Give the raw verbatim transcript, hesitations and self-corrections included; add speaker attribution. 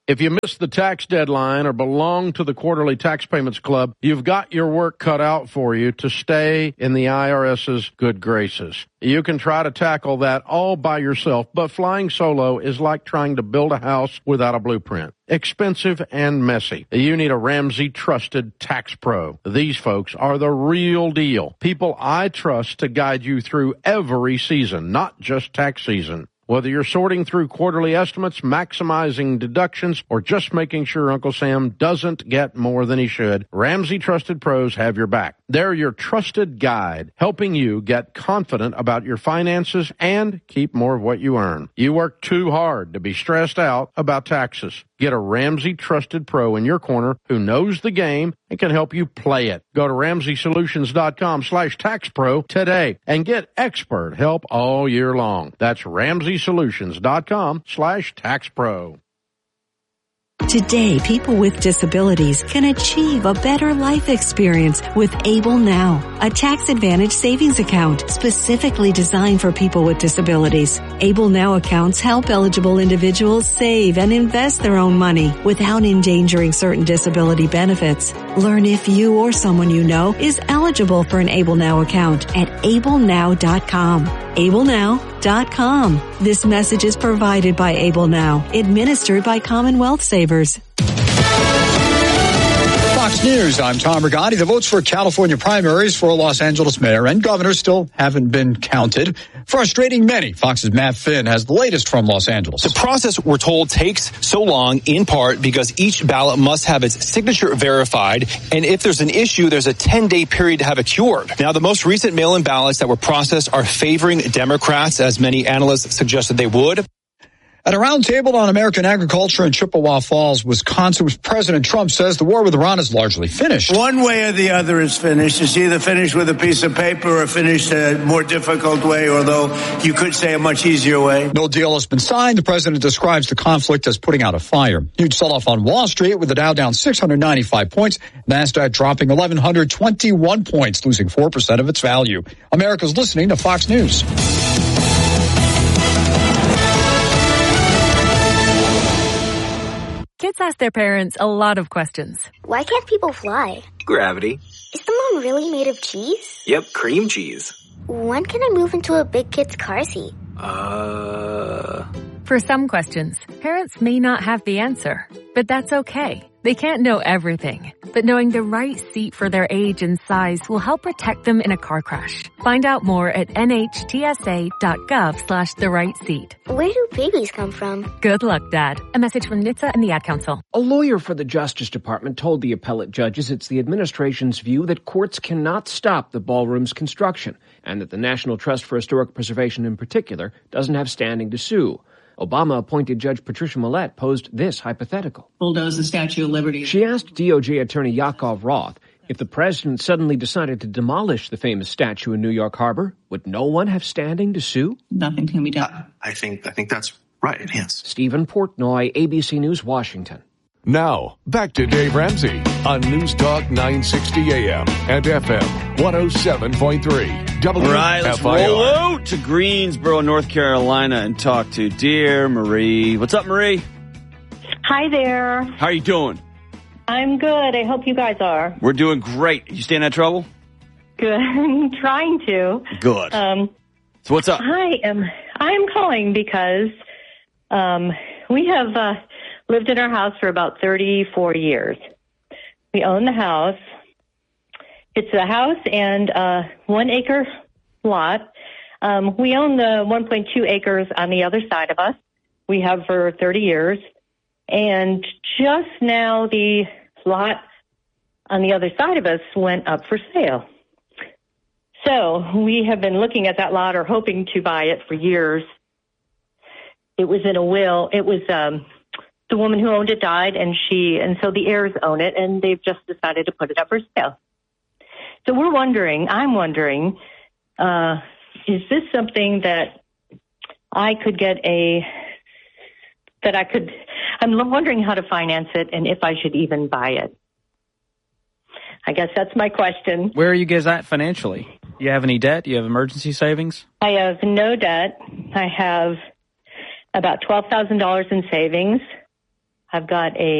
Speaker 1: If you missed the tax deadline or belong to the Quarterly Tax Payments Club, you've got your work cut out for you to stay in the I R S's good graces. You can try to tackle that all by yourself, but flying solo is like trying to build a house without a blueprint. Expensive and messy. You need a Ramsey trusted tax pro. These folks are the real deal. People I trust to guide you through every season, not just tax season. Whether you're sorting through quarterly estimates, maximizing deductions, or just making sure Uncle Sam doesn't get more than he should, Ramsey Trusted Pros have your back. They're your trusted guide, helping you get confident about your finances and keep more of what you earn. You work too hard to be stressed out about taxes. Get a Ramsey Trusted Pro in your corner who knows the game and can help you play it. Go to Ramsey Solutions dot com slash tax pro today and get expert help all year long. That's Ramsey Solutions dot com slash tax pro.
Speaker 2: Today, people with disabilities can achieve a better life experience with Able Now, a tax-advantaged savings account specifically designed for people with disabilities. Able Now accounts help eligible individuals save and invest their own money without endangering certain disability benefits. Learn if you or someone you know is eligible for an Able Now account at able now dot com. able now dot com. This message is provided by Able Now, administered by Commonwealth Savers.
Speaker 3: Fox News, I'm Tom Rigotti. The votes for California primaries for Los Angeles mayor and governor still haven't been counted, frustrating many. Fox's Matt Finn has the latest from Los Angeles.
Speaker 4: The process, we're told, takes so long in part because each ballot must have its signature verified, and if there's an issue, there's a ten-day period to have it cured. Now, the most recent mail-in ballots that were processed are favoring Democrats, as many analysts suggested they would.
Speaker 3: At a roundtable on American agriculture in Chippewa Falls, Wisconsin, President Trump says the war with Iran is largely finished.
Speaker 5: One way or the other is finished. It's either finished with a piece of paper or finished a more difficult way, although you could say a much easier way.
Speaker 3: No deal has been signed. The president describes the conflict as putting out a fire. Huge sell-off on Wall Street with the Dow down six hundred ninety-five points, NASDAQ dropping one thousand one hundred twenty-one points, losing four percent of its value. America's listening to Fox News.
Speaker 6: Kids ask their parents a lot of questions.
Speaker 7: Why can't people fly?
Speaker 8: Gravity.
Speaker 7: Is the moon really made of cheese?
Speaker 8: Yep, cream cheese.
Speaker 7: When can I move into a big kid's car seat?
Speaker 8: Uh...
Speaker 6: For some questions, parents may not have the answer, but that's okay. They can't know everything, but knowing the right seat for their age and size will help protect them in a car crash. Find out more at N H T S A dot gov slash the right seat.
Speaker 7: Where do babies come from?
Speaker 6: Good luck, Dad. A message from N H T S A and the Ad Council.
Speaker 9: A lawyer for the Justice Department told the appellate judges it's the administration's view that courts cannot stop the ballroom's construction, and that the National Trust for Historic Preservation in particular doesn't have standing to sue. Obama-appointed Judge Patricia Millett posed this hypothetical.
Speaker 10: Bulldoze the Statue of Liberty.
Speaker 9: She asked D O J Attorney Yakov Roth, if the president suddenly decided to demolish the famous statue in New York Harbor, would no one have standing to sue?
Speaker 10: Nothing can be done.
Speaker 11: I think I think that's right, yes.
Speaker 9: Stephen Portnoy, A B C News, Washington.
Speaker 12: Now, back to Dave Ramsey on News Talk nine sixty A M and F M one oh seven point three. W F I R.
Speaker 13: All right, let's roll out to Greensboro, North Carolina, and talk to dear Marie. What's up, Marie?
Speaker 14: Hi there.
Speaker 13: How are you doing?
Speaker 14: I'm good. I hope you guys are.
Speaker 13: We're doing great. You staying out of trouble?
Speaker 14: Good. I'm trying to.
Speaker 13: Good.
Speaker 14: Um,
Speaker 13: so what's up?
Speaker 14: I am. I'm calling because um, we have uh, lived in our house for about thirty-four years. We own the house. It's a house and a one acre lot. Um, we own the one point two acres on the other side of us. We have for thirty years. And just now the lot on the other side of us went up for sale. So we have been looking at that lot or hoping to buy it for years. It was in a will. It was, um, the woman who owned it died and she, and so the heirs own it and they've just decided to put it up for sale. So we're wondering, I'm wondering, uh, is this something that I could get a, that I could, I'm wondering how to finance it and if I should even buy it. I guess that's my question.
Speaker 15: Where are you guys at financially? Do you have any debt? Do you have emergency savings?
Speaker 14: I have no debt. I have about twelve thousand dollars in savings. I've got a